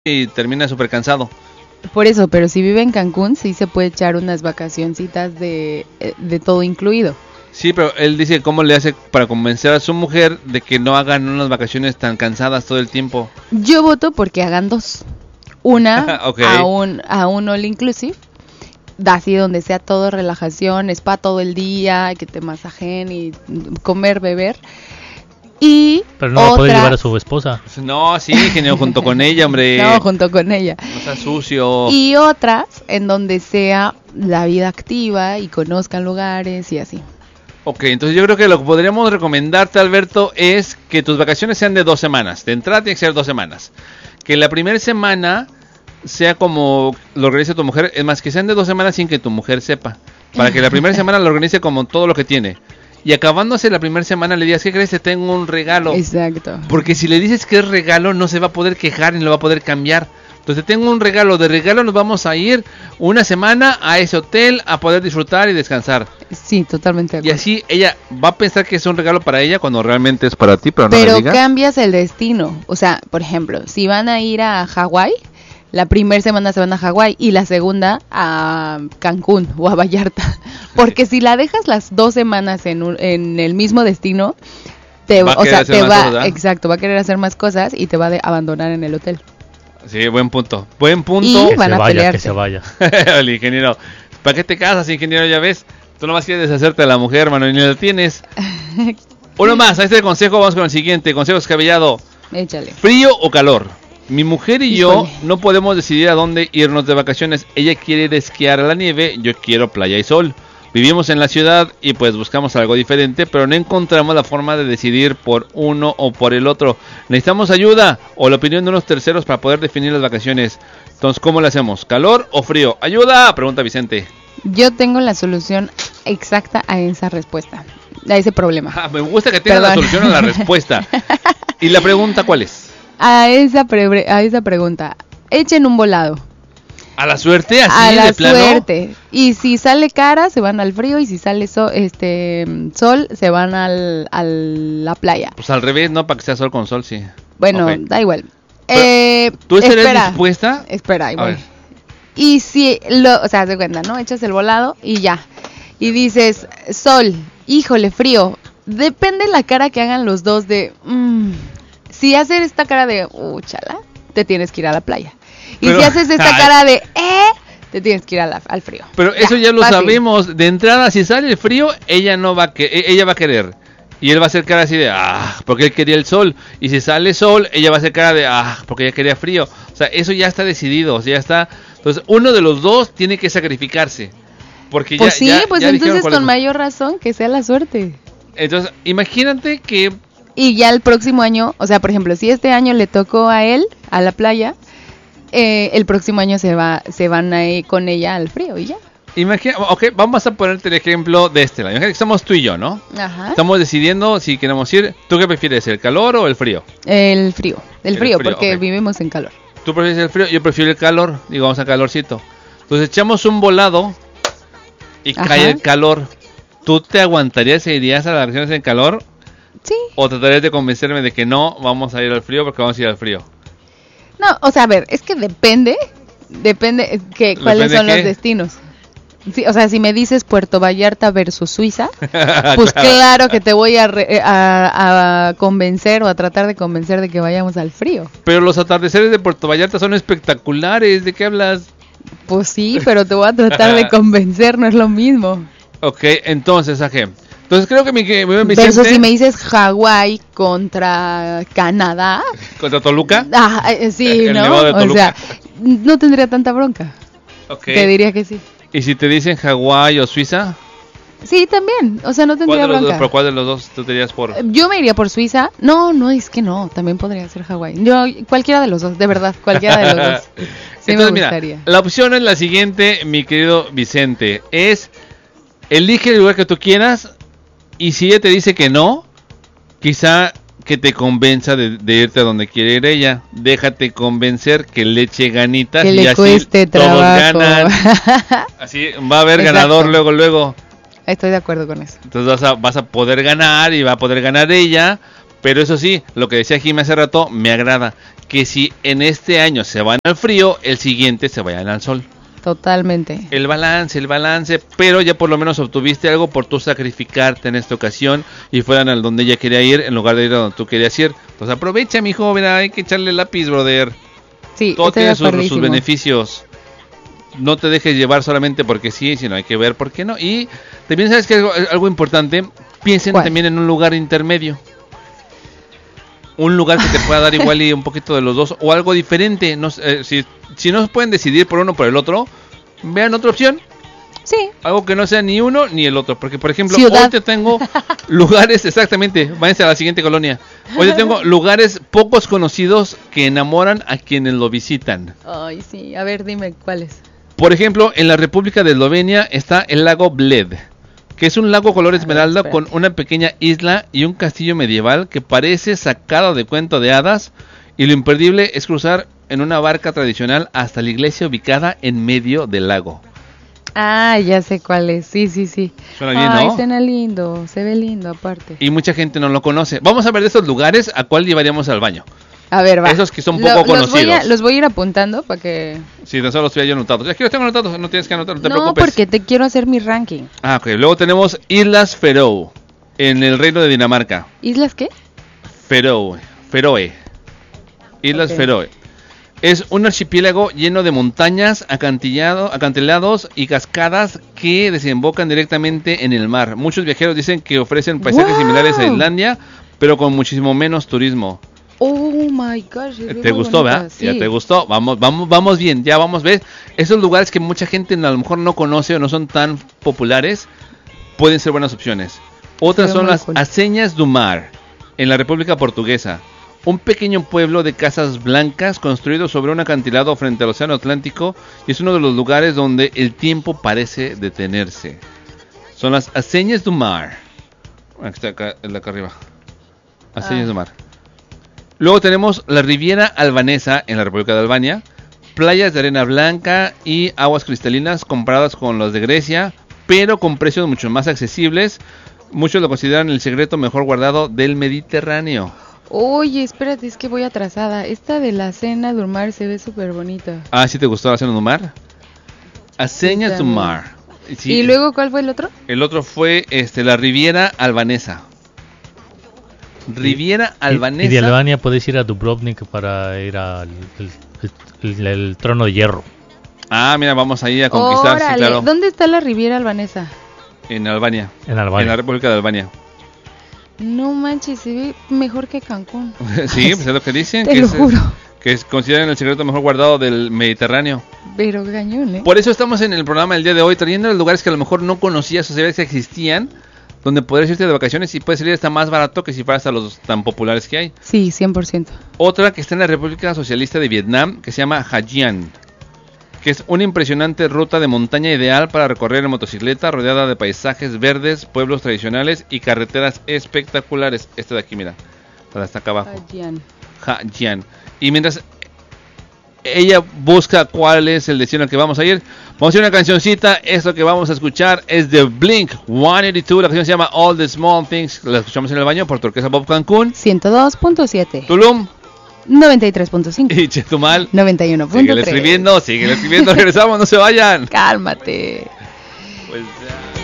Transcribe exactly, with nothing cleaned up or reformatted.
y termina súper cansado. Por eso, pero si vive en Cancún, sí se puede echar unas vacacioncitas de, de todo incluido. Sí, pero él dice cómo le hace para convencer a su mujer de que no hagan unas vacaciones tan cansadas todo el tiempo. Yo voto porque hagan dos. Una okay. a un a un all inclusive, así donde sea todo relajación, spa todo el día, que te masajen y comer, beber. Y pero no otra... va a poder llevar a su esposa. No, sí, ingeniero, junto con ella, hombre. No, junto con ella. No sea sucio. Y otras en donde sea la vida activa y conozcan lugares y así. Ok, entonces yo creo que lo que podríamos recomendarte, Alberto, es que tus vacaciones sean de dos semanas. De entrada tiene que ser dos semanas. Que la primera semana sea como lo organice tu mujer. Es más, que sean de dos semanas sin que tu mujer sepa. Para que la primera semana lo organice como todo lo que tiene. Y acabándose la primera semana le digas, ¿qué crees? Te tengo un regalo. Exacto. Porque si le dices que es regalo, no se va a poder quejar ni lo va a poder cambiar. Entonces tengo un regalo. De regalo nos vamos a ir una semana a ese hotel a poder disfrutar y descansar. Sí, totalmente de acuerdo. Y así ella va a pensar que es un regalo para ella cuando realmente es para ti, pero no Pero le digas. cambias el destino. O sea, por ejemplo, si van a ir a Hawái, la primera semana se van a Hawái y la segunda a Cancún o a Vallarta. Porque si la dejas las dos semanas en, un, en el mismo destino, te va o sea, te va, cosas, exacto, va a querer hacer más cosas y te va a de abandonar en el hotel. Sí, buen punto. Buen punto. Y Que van se a vaya, pelearse. que se vaya. El ingeniero. ¿Para qué te casas, ingeniero? Ya ves. Tú nomás quieres deshacerte de la mujer, hermano, y ni la tienes. Uno más, a este consejo vamos con el siguiente. Consejo descabellado. Échale. ¿Frío o calor? Mi mujer y Híjole. yo no podemos decidir a dónde irnos de vacaciones. Ella quiere ir a esquiar a la nieve, yo quiero playa y sol. Vivimos en la ciudad y pues buscamos algo diferente, pero no encontramos la forma de decidir por uno o por el otro. Necesitamos ayuda o la opinión de unos terceros para poder definir las vacaciones. Entonces, ¿cómo le hacemos? ¿Calor o frío? ¡Ayuda! Pregunta Vicente. Yo tengo la solución exacta a esa respuesta, a ese problema. Ah, me gusta que tenga la solución a la respuesta. ¿Y la pregunta cuál es? A esa, pre- a esa pregunta, echen un volado. ¿A la suerte? ¿Así A de la plano? suerte. Y si sale cara, se van al frío. Y si sale so- este sol, se van al, a la playa. Pues al revés, ¿no? Para que sea sol con sol, sí. Bueno, Ok. da igual. Pero, Eh, ¿Tú estarías espera, dispuesta? Espera, ahí A voy. ver. Y si, lo, o sea, se cuenta, ¿no? Echas el volado y ya. Y dices, sol, híjole, frío. Depende la cara que hagan los dos de... Mmm, si haces esta cara de... Uh, chala, te tienes que ir a la playa. Y Pero- si haces esta Ay. cara de... Eh, te tienes que ir a la- al frío. Pero eso ya lo fácil. sabemos. De entrada, si sale el frío, ella no va a que e- ella va a querer. Y él va a hacer cara así de, ah, porque él quería el sol. Y si sale sol, ella va a hacer cara de, ah, porque ella quería frío. O sea, eso ya está decidido, o sea, ya está. Entonces, uno de los dos tiene que sacrificarse. Porque Pues ya, sí, ya- pues ya dijeron entonces cuál con es. mayor razón que sea la suerte. Entonces, imagínate que Y ya el próximo año, o sea, por ejemplo, si este año le tocó a él, a la playa, eh, el próximo año se va se van a ir con ella al frío y ya. Imagina, ok, vamos a ponerte el ejemplo de este lado. Imagina que somos tú y yo, ¿no? Ajá. Estamos decidiendo si queremos ir. ¿Tú qué prefieres, el calor o el frío? El frío, el El frío, frío, porque ok. vivimos en calor. Tú prefieres el frío, yo prefiero el calor. Digo, vamos a calorcito. Entonces echamos un volado y Ajá. cae el calor. ¿Tú te aguantarías e irías a las vacaciones en calor? Sí. ¿O tratarías de convencerme de que no, vamos a ir al frío porque vamos a ir al frío? No, o sea, a ver, es que depende, depende eh, que cuáles ¿Depende son qué? los destinos. Sí, o sea, si me dices Puerto Vallarta versus Suiza, pues claro que te voy a, re- a, a convencer o a tratar de convencer de que vayamos al frío. Pero los atardeceres de Puerto Vallarta son espectaculares. ¿De qué hablas? Pues sí, pero te voy a tratar de convencer, no es lo mismo. Ok, entonces, Aje. Entonces creo que mi, que mi buen Vicente Versus si me dices Hawái contra Canadá, contra Toluca. ah, eh, sí, El ¿no? Nevado de O Toluca. sea, no tendría tanta bronca. Ok. Te diría que sí. ¿Y si te dicen Hawái o Suiza? Sí, también, o sea, no ¿Cuál tendría de, los dos, bronca. ¿Por cuál de los dos tú te irías por? Yo me iría por Suiza. No, no, es que no, también podría ser Hawái. Yo, cualquiera de los dos, de verdad, cualquiera de los dos. Sí, Entonces, me mira, gustaría. la opción es la siguiente, mi querido Vicente. Es, elige el lugar que tú quieras y si ella te dice que no, quizá que te convenza de, de irte a donde quiere ir ella. Déjate convencer, que le eche ganitas Que y le así cueste todos trabajo. ganan. Así va a haber Exacto. ganador luego, luego. Estoy de acuerdo con eso. Entonces vas a, vas a poder ganar y va a poder ganar ella. Pero eso sí, lo que decía Jimmy hace rato, me agrada. que si en este año se van al frío, el siguiente se vayan al sol. Totalmente. El balance, el balance, pero ya por lo menos obtuviste algo por tú sacrificarte en esta ocasión y fueran al donde ella quería ir en lugar de ir a donde tú querías ir. Entonces aprovecha, mijo, mira, hay que echarle lápiz, brother. Sí, todo tiene sus, sus beneficios. No te dejes llevar solamente porque sí, sino hay que ver por qué no. Y también sabes que algo, algo importante, piensen ¿Cuál? También en un lugar intermedio. Un lugar que te pueda dar igual y un poquito de los dos o algo diferente. No, eh, si, si no pueden decidir por uno o por el otro, vean otra opción. Sí. Algo que no sea ni uno ni el otro. Porque, por ejemplo, Ciudad. hoy te tengo lugares, exactamente, váyanse a la siguiente colonia. Hoy te tengo lugares pocos conocidos que enamoran a quienes lo visitan. Ay, sí. A ver, dime cuáles. Por ejemplo, en la República de Eslovenia está el lago Bled, que es un lago color esmeralda con una pequeña isla y un castillo medieval que parece sacado de cuento de hadas, y lo imperdible es cruzar en una barca tradicional hasta la iglesia ubicada en medio del lago. Ah, ya sé cuál es, sí, sí, sí. Suena bien, Ay, ¿no? suena lindo, se ve lindo aparte. Y mucha gente no lo conoce. Vamos a ver de estos lugares a cuál llevaríamos al baño. A ver, va. Esos que son poco Lo, conocidos. Los voy, a, los voy a ir apuntando para que... Sí, tan solo los estoy yo anotados. Es que los tengo anotados, no tienes que anotar, no te no, preocupes. porque te quiero hacer mi ranking. Ah, ok. Luego tenemos Islas Feroe, en el Reino de Dinamarca. ¿Islas qué? Feroe, Feroe. Islas Okay. Feroe. Es un archipiélago lleno de montañas, acantillado, acantilados y cascadas que desembocan directamente en el mar. Muchos viajeros dicen que ofrecen paisajes Wow. similares a Islandia, pero con muchísimo menos turismo. Oh my gosh. ¿Te gustó, verdad? Sí. Ya te gustó. Vamos, vamos, vamos bien. Ya vamos, ¿ves? Esos lugares que mucha gente a lo mejor no conoce o no son tan populares, pueden ser buenas opciones. Otras son las cool. Aceñas do Mar, en la República Portuguesa. Un pequeño pueblo de casas blancas construido sobre un acantilado frente al Océano Atlántico, y es uno de los lugares donde el tiempo parece detenerse. Son las Aceñas do Mar. Aquí está, acá, el de acá arriba. Aceñas ah. do Mar. Luego tenemos la Riviera Albanesa en la República de Albania. Playas de arena blanca y aguas cristalinas comparadas con las de Grecia, pero con precios mucho más accesibles. Muchos lo consideran el secreto mejor guardado del Mediterráneo. Oye, espérate, es que voy atrasada. Esta de la cena del mar se ve súper bonita. Ah, ¿sí te gustó la cena del mar? Aceñas do Mar. Sí. ¿Y luego cuál fue el otro? El otro fue este la Riviera Albanesa. Riviera Albanesa. Y, y de Albania puedes ir a Dubrovnik para ir al el, el, el trono de hierro. Ah, mira, vamos ahí a conquistar, sí, claro. ¿Dónde está la Riviera Albanesa? En Albania. En Albania. En la República de Albania. No manches, se ve mejor que Cancún. Sí, pues es lo que dicen. Te que lo es, juro. Que es, consideran el secreto mejor guardado del Mediterráneo. Pero cañón, ¿eh? Por eso estamos en el programa del día de hoy, trayendo los lugares que a lo mejor no conocías o sabías que existían, donde podrías irte de vacaciones y puede salir hasta más barato que si fueras a los tan populares que hay. Sí, cien por ciento. Otra que está en la República Socialista de Vietnam, que se llama Ha Giang, que es una impresionante ruta de montaña ideal para recorrer en motocicleta, rodeada de paisajes verdes, pueblos tradicionales y carreteras espectaculares. Esta de aquí, mira, hasta acá abajo. Ha Giang. Ha Giang. Y mientras ella busca cuál es el destino al que vamos a ir, vamos a ir a una cancioncita. Esto que vamos a escuchar es de Blink ciento ochenta y dos. La canción se llama All the Small Things. La escuchamos en el baño por Turquesa Pop Cancún. ciento dos punto siete. Tulum. noventa y tres punto cinco. Y Chetumal. noventa y uno punto tres. Síguele escribiendo, síguele escribiendo. Regresamos, no se vayan. Cálmate.